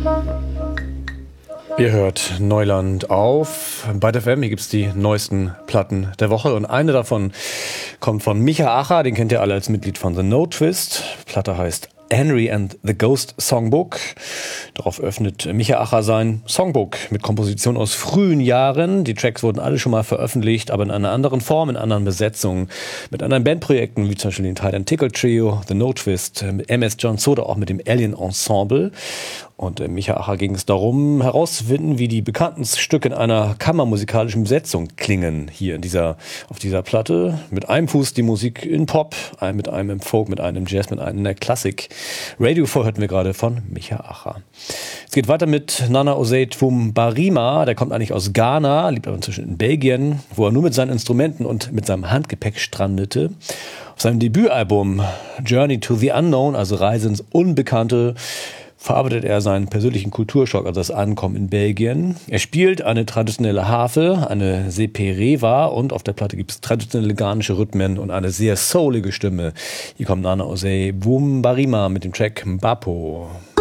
Ihr hört Neuland auf Byte FM. Hier gibt's die neuesten Platten der Woche. Und eine davon kommt von Micha Acher. Den kennt ihr alle als Mitglied von The No Twist. Die Platte heißt Henry and the Ghost Songbook. Darauf öffnet Micha Acher sein Songbook mit Kompositionen aus frühen Jahren. Die Tracks wurden alle schon mal veröffentlicht, aber in einer anderen Form, in anderen Besetzungen, mit anderen Bandprojekten, wie zum Beispiel den Titan Tickle Trio, The No Twist, mit MS John Soda, auch mit dem Alien Ensemble. Und Micha Acher ging es darum, herauszufinden, wie die bekannten Stücke in einer kammermusikalischen Besetzung klingen. Hier auf dieser Platte. Mit einem Fuß die Musik in Pop, mit einem im Folk, mit einem im Jazz, mit einem in der Klassik. Radio 4 hörten wir gerade von Micha Acher. Es geht weiter mit Nana Osei Twumbarima. Der kommt eigentlich aus Ghana, lebt aber inzwischen in Belgien, wo er nur mit seinen Instrumenten und mit seinem Handgepäck strandete. Auf seinem Debütalbum Journey to the Unknown, also Reise ins Unbekannte, verarbeitet er seinen persönlichen Kulturschock, also das Ankommen in Belgien. Er spielt eine traditionelle Harfe, eine Sepereva, und auf der Platte gibt es traditionelle ghanaische Rhythmen und eine sehr soulige Stimme. Hier kommt Nana Osei Twumbarima mit dem Track Mbapo.